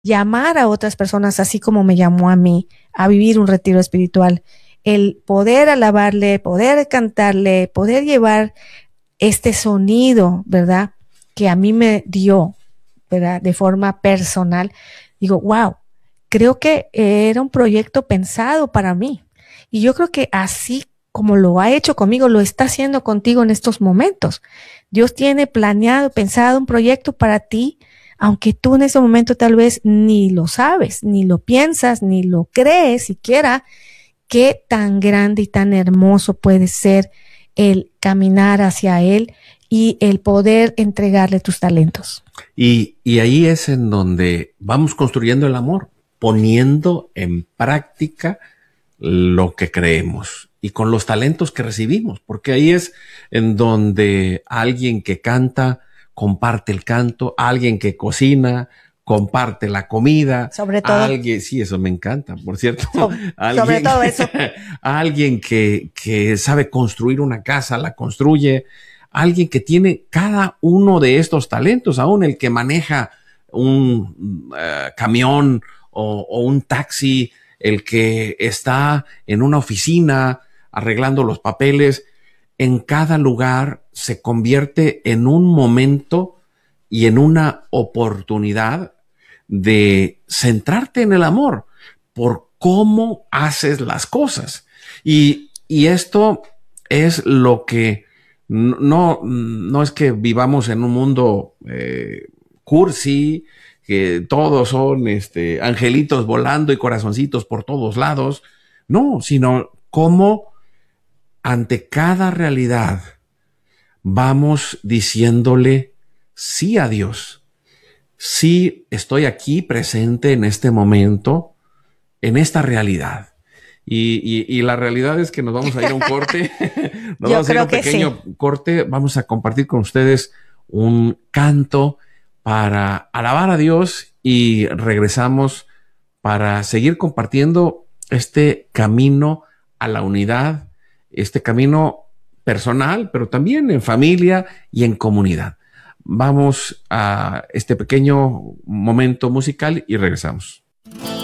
llamar a otras personas, así como me llamó a mí, a vivir un retiro espiritual. El poder alabarle, poder cantarle, poder llevar este sonido, ¿verdad? Que a mí me dio, ¿verdad? De forma personal. Digo, wow, creo que era un proyecto pensado para mí. Y yo creo que así como lo ha hecho conmigo, lo está haciendo contigo en estos momentos. Dios tiene planeado, pensado un proyecto para ti, aunque tú en ese momento tal vez ni lo sabes, ni lo piensas, ni lo crees siquiera. Qué tan grande y tan hermoso puede ser el caminar hacia Él y el poder entregarle tus talentos. Y ahí es en donde vamos construyendo el amor, poniendo en práctica lo que creemos y con los talentos que recibimos, porque ahí es en donde alguien que canta comparte el canto, alguien que cocina comparte la comida, Sobre todo, alguien, sí, eso me encanta, por cierto, sobre alguien, todo eso. alguien que sabe construir una casa, la construye, alguien que tiene cada uno de estos talentos, aún el que maneja un camión o un taxi, el que está en una oficina arreglando los papeles, en cada lugar se convierte en un momento y en una oportunidad de centrarte en el amor por cómo haces las cosas. Y esto es lo que no es que vivamos en un mundo cursi, que todos son angelitos volando y corazoncitos por todos lados. No, sino cómo ante cada realidad vamos diciéndole sí a Dios. Sí estoy aquí presente en este momento, en esta realidad. Y la realidad es que nos vamos a ir a un corte, nos vamos a ir a un pequeño corte, vamos a compartir con ustedes un canto para alabar a Dios y regresamos para seguir compartiendo este camino a la unidad, este camino personal, pero también en familia y en comunidad. Vamos a este pequeño momento musical y regresamos.